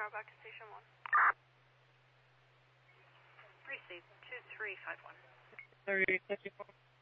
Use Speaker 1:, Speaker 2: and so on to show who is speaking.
Speaker 1: power back to station 1. Receive 2351.
Speaker 2: 3054.